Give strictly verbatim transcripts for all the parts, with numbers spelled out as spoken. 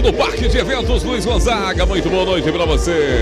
do Parque de Eventos Luiz Gonzaga. Muito boa noite para você.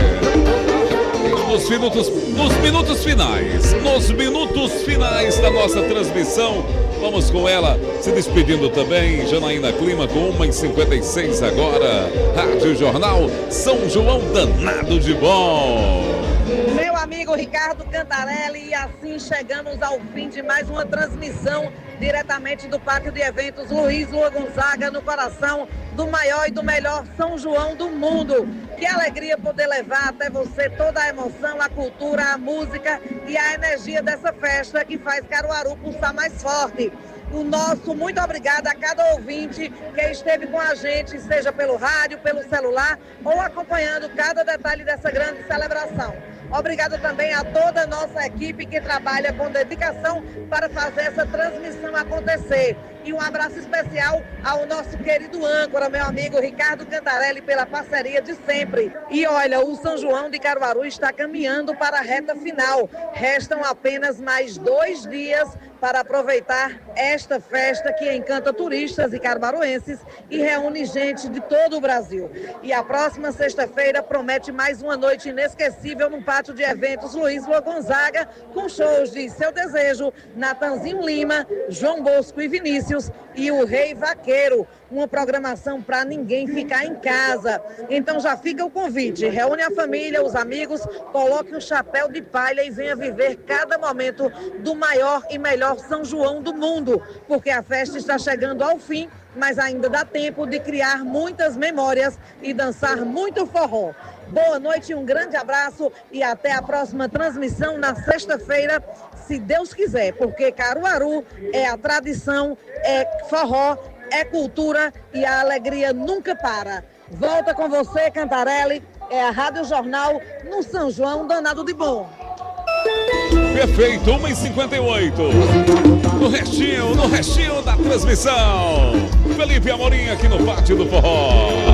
Nos minutos, nos minutos finais, nos minutos finais da nossa transmissão, vamos com ela se despedindo também. Janaína Clima com uma e cinquenta e seis agora. Rádio Jornal São João danado de bom. Meu amigo Ricardo Cantarelli, e assim chegamos ao fim de mais uma transmissão diretamente do Parque de Eventos Luiz Gonzaga, no coração do maior e do melhor São João do mundo. Que alegria poder levar até você toda a emoção, a cultura, a música e a energia dessa festa que faz Caruaru pulsar mais forte. O nosso muito obrigado a cada ouvinte que esteve com a gente, seja pelo rádio, pelo celular ou acompanhando cada detalhe dessa grande celebração. Obrigado também a toda a nossa equipe que trabalha com dedicação para fazer essa transmissão acontecer. E um abraço especial ao nosso querido âncora, meu amigo Ricardo Cantarelli, pela parceria de sempre. E olha, o São João de Caruaru está caminhando para a reta final. Restam apenas mais dois dias para aproveitar esta festa que encanta turistas e caruaruenses e reúne gente de todo o Brasil. E a próxima sexta-feira promete mais uma noite inesquecível no Pátio de Eventos Luiz Gonzaga, com shows de Seu Desejo, Natanzinho Lima, João Bosco e Vinícius e o Rei Vaqueiro. Uma programação para ninguém ficar em casa. Então já fica o convite, reúne a família, os amigos, coloque um chapéu de palha e venha viver cada momento do maior e melhor São João do mundo, porque a festa está chegando ao fim, mas ainda dá tempo de criar muitas memórias e dançar muito forró. Boa noite, um grande abraço e até a próxima transmissão na sexta-feira, se Deus quiser, porque Caruaru é a tradição, é forró, é cultura e a alegria nunca para. Volta com você, Cantarelli, é a Rádio Jornal no São João danado de bom. Perfeito, uma e cinquenta e oito. No restinho, no restinho da transmissão. Felipe Amorim aqui no Pátio do Forró.